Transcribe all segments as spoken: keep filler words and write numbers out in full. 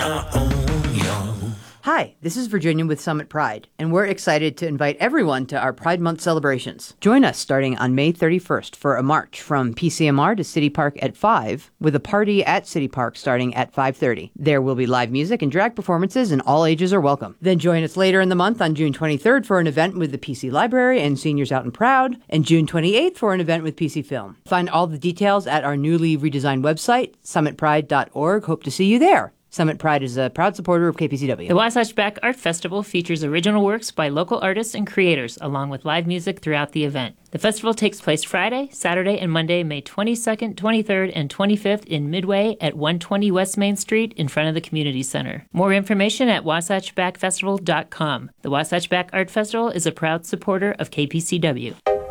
our own young. Hi, this is Virginia with Summit Pride, and we're excited to invite everyone to our Pride Month celebrations. Join us starting on May thirty-first for a march from P C M R to City Park at five, with a party at City Park starting at five thirty. There will be live music and drag performances, and all ages are welcome. Then join us later in the month on June twenty-third for an event with the P C Library and Seniors Out and Proud, and June twenty-eighth for an event with P C Film. Find all the details at our newly redesigned website, summit pride dot org. Hope to see you there. Summit Pride is a proud supporter of K P C W. The Wasatch Back Art Festival features original works by local artists and creators, along with live music throughout the event. The festival takes place Friday, Saturday, and Monday, May twenty-second, twenty-third, and twenty-fifth in Midway at one twenty West Main Street in front of the Community Center. More information at wasatch back festival dot com. The Wasatch Back Art Festival is a proud supporter of K P C W.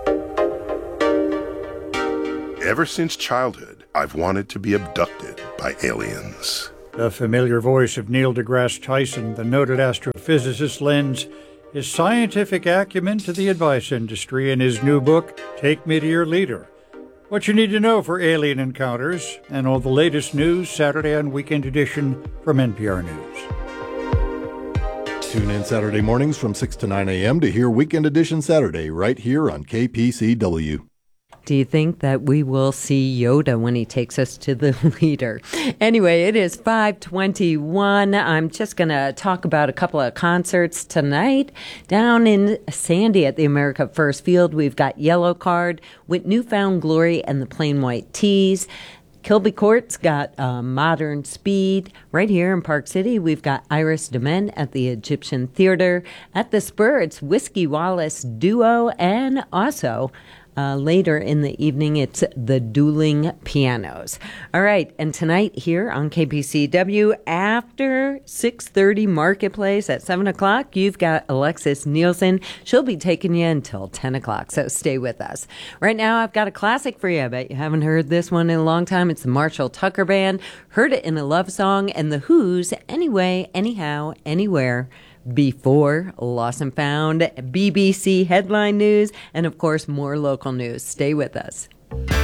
Ever since childhood, I've wanted to be abducted by aliens. The familiar voice of Neil deGrasse Tyson, the noted astrophysicist, lends his scientific acumen to the advice industry in his new book, Take Me to Your Leader. What you need to know for alien encounters and all the latest news Saturday on Weekend Edition from N P R News. Tune in Saturday mornings from six to nine a.m. to hear Weekend Edition Saturday right here on K P C W. Do you think that we will see Yoda when he takes us to the leader? Anyway, it is five twenty-one. I'm just going to talk about a couple of concerts tonight. Down in Sandy at the America First Field, we've got Yellow Card with Newfound Glory and the Plain White Tees. Kilby Court's got uh, Modern Speed. Right here in Park City, we've got Iris DeMen at the Egyptian Theater. At the Spur, it's Whiskey Wallace Duo, and also Uh, later in the evening, it's the Dueling Pianos. All right, and tonight here on K P C W, after six thirty Marketplace at seven o'clock, you've got Alexis Nielsen. She'll be taking you until ten o'clock, so stay with us. Right now, I've got a classic for you. I bet you haven't heard this one in a long time. It's the Marshall Tucker Band. Heard it in a love song, and the Who's Anyway, Anyhow, Anywhere. Before Lost and Found, B B C headline news, and of course more local news. Stay with us.